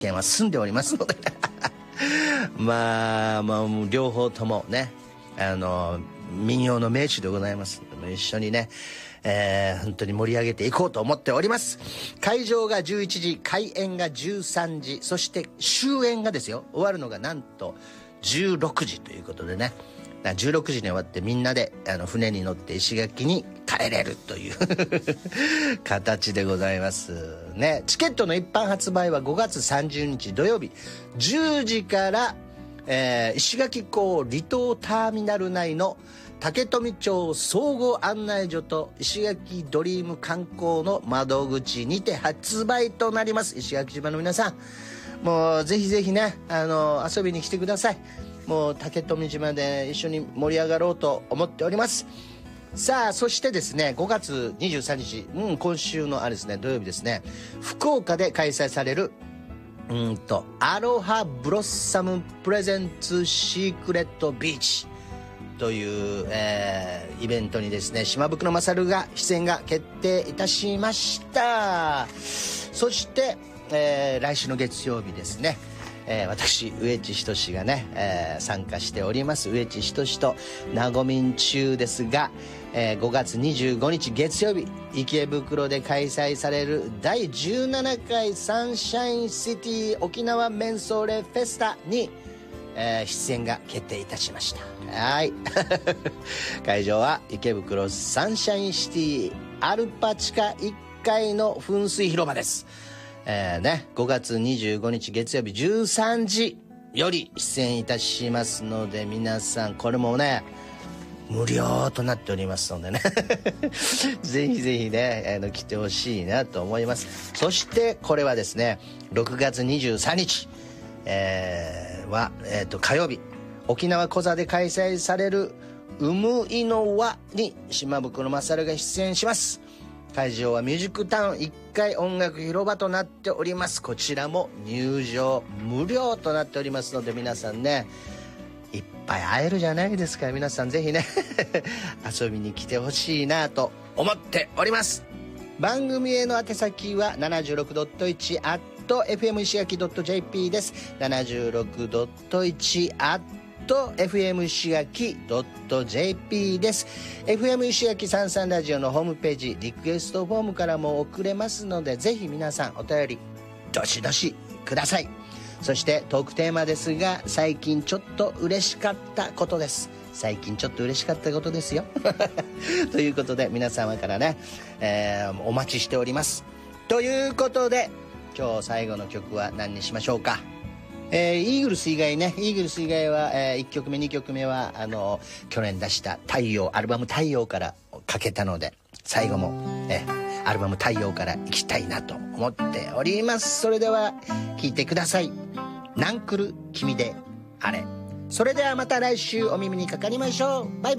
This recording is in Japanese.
件は済んでおりますのでまあ両方ともね民謡の名手でございます。一緒にね、本当に盛り上げていこうと思っております。会場が11時、開演が13時、そして終演がですよ、終わるのがなんと16時ということでね、16時に終わってみんなで船に乗って石垣に帰れるという形でございますね。チケットの一般発売は5月30日土曜日10時から、石垣港離島ターミナル内の竹富町総合案内所と石垣ドリーム観光の窓口にて発売となります。石垣島の皆さん、もうぜひぜひね遊びに来てください。もう竹富島で一緒に盛り上がろうと思っております。さあ、そしてですね、5月23日、今週のですね、土曜日ですね、福岡で開催されるアロハブロッサムプレゼンツシークレットビーチという、イベントにですね、島袋勝が出演が決定いたしました。そして、来週の月曜日ですね、私上地仁がね、参加しております上地仁となごみん中ですが、5月25日月曜日池袋で開催される第17回サンシャインシティ沖縄メンソーレフェスタに、出演が決定いたしました。はい会場は池袋サンシャインシティアルパ地下1階の噴水広場です。5月25日月曜日13時より出演いたしますので、皆さんこれもね無料となっておりますのでねぜひぜひね来てほしいなと思います。そしてこれはですね6月23日、は、火曜日沖縄コザで開催されるウムイノワに島袋勝が出演します。会場はミュージックタウン1階音楽広場となっております。こちらも入場無料となっておりますので、皆さんねいっぱい会えるじゃないですか。皆さんぜひね遊びに来てほしいなと思っております。番組への宛先は 76.1@fm 石垣 .jp です。 76.1@fm 石垣 .jp です。 FM 石垣33ラジオのホームページリクエストフォームからも送れますので、ぜひ皆さんお便りどしどしください。そしてトークテーマですが、最近ちょっと嬉しかったことです。最近ちょっと嬉しかったことですよということで皆様からね、お待ちしております。ということで今日最後の曲は何にしましょうか。イーグルス以外は、1曲目2曲目は去年出した太陽アルバム太陽からかけたので、最後も、アルバム太陽から行きたいなと思っております。それでは聴いてください。ナンクル君であれ。それではまた来週お耳にかかりましょう。バイバイ。